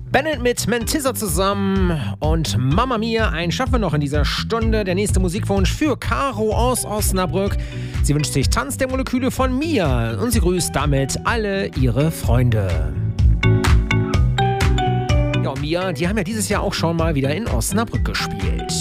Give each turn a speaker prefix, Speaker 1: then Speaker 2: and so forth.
Speaker 1: Bennett mit Mentissa zusammen und Mamma Mia, einen schaffen wir noch in dieser Stunde. Der nächste Musikwunsch für Caro aus Osnabrück. Sie wünscht sich Tanz der Moleküle von Mia und sie grüßt damit alle ihre Freunde. Ja, und Mia, die haben ja dieses Jahr auch schon mal wieder in Osnabrück gespielt.